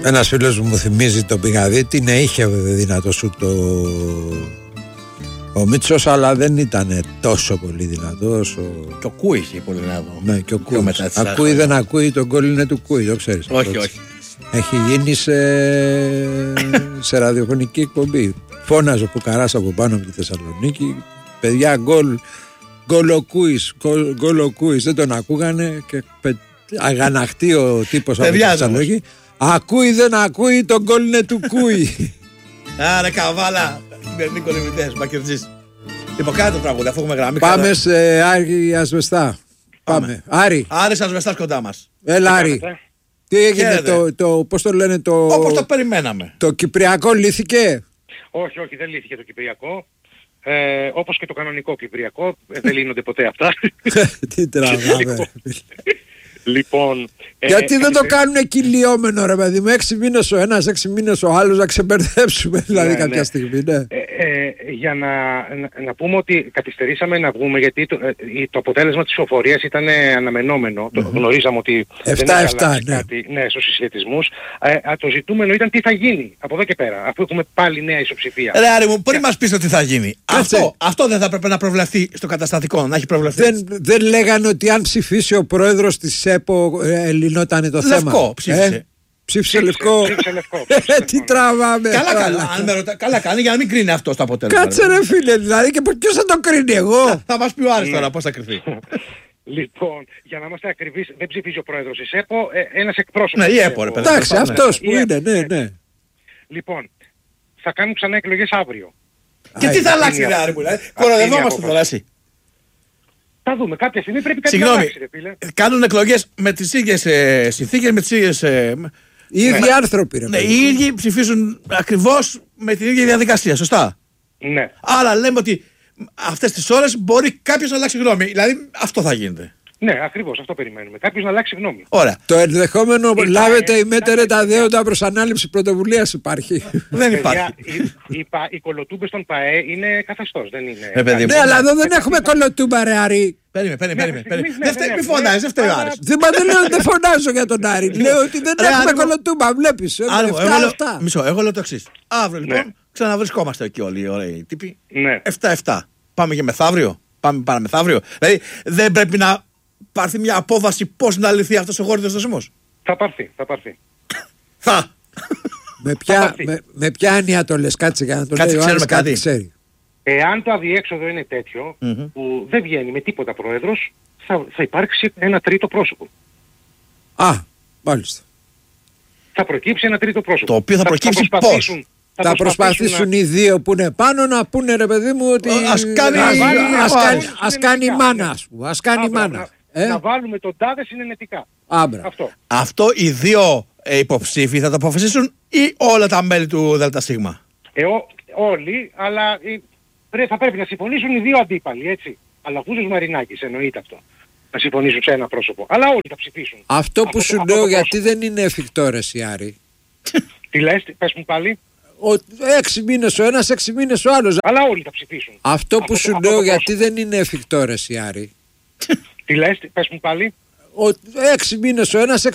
Ένας φίλος μου θυμίζει τον Πηγαδίτη, ναι, είχε δυνατό σου ο Μίτσος, αλλά δεν ήταν τόσο πολύ δυνατός. Και ο Κούι είχε πολύ δυνατό. Ναι, και ο Κούι. Ακούει, δεν ακούει, τον γκολ είναι του Κούι, το ξέρεις. Όχι. Έχει γίνει σε ραδιοφωνική εκπομπή. Φώναζε ο Πουκαράς από πάνω από τη Θεσσαλονίκη. Παιδιά, γκολ ο Κούις. Δεν τον ακούγανε και αγαναχτεί ο τύπος από τη Θεσσαλονίκη. Ακούει, δεν ακούει, τον γκολ είναι του Κούι. Άρα καβάλα. Νίκο Λεμιτές, Μακερτζής. Λοιπόν, κάνε το τραγούδι, αφού έχουμε γραμμή. Πάμε σε Άρη Ασβεστά. Πάμε. Άρη Ασβεστάς κοντά μας. Έλα, Άρη. Τι έγινε πώς το λένε όπως το περιμέναμε. Το Κυπριακό λύθηκε? Όχι, δεν λύθηκε το Κυπριακό. Όπως και το κανονικό Κυπριακό. Δεν λύνονται ποτέ αυτά. Τι τραβάμε. Λοιπόν, γιατί δεν το κάνουν κυλιόμενο, ρε παιδί μου, 6 μήνες ο ένας, 6 μήνες ο άλλος, να ξεμπερδέψουμε δηλαδή κάποια στιγμή, ναι. Για να πούμε ότι καθυστερήσαμε να βγούμε, γιατί το αποτέλεσμα της ψηφοφορίας ήταν αναμενόμενο. Το γνωρίζαμε ότι 7-7, δεν έχει αλλάξει κάτι στους συσχετισμούς. Το ζητούμενο ήταν τι θα γίνει από εδώ και πέρα, αφού έχουμε πάλι νέα ισοψηφία. Ρε Άρη μου, πριν μας πεις το τι θα γίνει. Αυτό δεν θα πρέπει να προβλεφθεί στο καταστατικό, να έχει προβλεφθεί. Δεν λέγανε ότι αν ψηφίσει ο πρόεδρος της ΕΠΟ λυνότανε το θέμα? Λευκό ψήφισε. Ψήφισε λευκό. Τι τραβάμε. Καλά κάνει για να μην κρίνει αυτό το αποτέλεσμα. Κάτσε ρε φίλε, δηλαδή, και ποιος θα το κρίνει? Εγώ? Θα μας πει ο Άρης τώρα πώς θα κρυφθεί. Λοιπόν, για να είμαστε ακριβείς, δεν ψηφίζει ο πρόεδρος της ΕΠΟ, ένας εκπρόσωπος. Ναι, η ΕΠΟ, ρε παιδί. Εντάξει, αυτός που είναι, ναι. Λοιπόν, θα κάνουν ξανά εκλογές αύριο. Και τι θα αλλάξει, ρε Άρη μου, κοροδευόμαστε τώρα εσύ. Θα δούμε, κάποια στιγμή πρέπει κάτι να αλλάξει, ρε φίλε. Κάνουν εκλογές με τις ίδιες συνθήκες, με τις ίδιες... Οι ίδιοι άνθρωποι, ρε. Ναι, οι ίδιοι ψηφίζουν ακριβώς με την ίδια διαδικασία, σωστά. Ναι. Άρα λέμε ότι αυτές τις ώρες μπορεί κάποιος να αλλάξει γνώμη. Δηλαδή αυτό θα γίνεται. Ναι, ακριβώς, αυτό περιμένουμε. Κάποιος να αλλάξει γνώμη. Ωραία. Το ενδεχόμενο λάβετε ημέτερε τα δέοντα προς ανάληψη πρωτοβουλίας υπάρχει. Δεν υπάρχει. Οι κολοτούμπες των ΠΑΕ είναι καθεστώς, δεν είναι. Ναι, αλλά εδώ δεν έχουμε κολοτούμπα, ρε Άρη. Περίμενε. Μη φωνάζεις, δεν φταίει ο Άρης. Δεν λέω ότι δεν φωνάζω για τον Άρη. Λέω ότι δεν έχουμε κολοτούμπα, βλέπεις. Μισό, εγώ λέω το εξής. Αύριο λοιπόν ξαναβρισκόμαστε εκεί όλοι οι ωραίοι τύποι. 7-7. Πάμε και μεθαύριο. Πάμε μεθαύριο. Δηλαδή δεν πρέπει να πάρθει μια απόφαση πώς να λυθεί αυτός ο γόρδιος δεσμός? Θα πάρθει. Με ποια άνοια το λες? Κάτσε για να το λέει ο Άρης, κάτι ξέρει. Εάν το αδιέξοδο είναι τέτοιο, που δεν βγαίνει με τίποτα πρόεδρος, θα υπάρξει ένα τρίτο πρόσωπο. Μάλιστα. Θα προκύψει ένα τρίτο πρόσωπο. Το οποίο θα προκύψει πώς? Θα προσπαθήσουν οι δύο που είναι πάνω να πούνε, ρε παιδί μου, ότι ας κάνει μάνα, ας κάνει μάνα. Να βάλουμε τον τάδε συνενετικά. Αυτό οι δύο υποψήφοι θα το αποφασίσουν ή όλα τα μέλη του ΔΣ? Όλοι, αλλά θα πρέπει να συμφωνήσουν οι δύο αντίπαλοι, έτσι. Αλλά Βούζος Μαρινάκης, εννοείται αυτό. Να συμφωνήσουν σε ένα πρόσωπο. Αλλά όλοι θα ψηφίσουν. Αυτό που σου λέω, γιατί δεν είναι εφικτό, ρε Άρη? Τι λες, πες μου πάλι. 6 μήνες ο ένας, 6 μήνες ο άλλος. Αλλά όλοι θα ψηφίσουν. Αυτό που σου λέω, γιατί δεν είναι εφικτό, ρε Άρη? Τι λες, πες μου πάλι. 6 μήνες ο ένας,